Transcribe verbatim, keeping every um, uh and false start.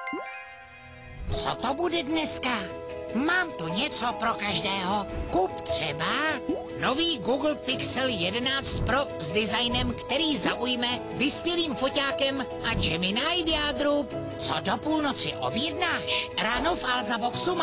Co to bude dneska? Mám tu něco pro každého. Kup třeba nový Google Pixel jedenáct Pro s designem, který zaujme vyspělým foťákem a Gemini v jádru. Co do půlnoci objednáš? Ráno v Alza Boxu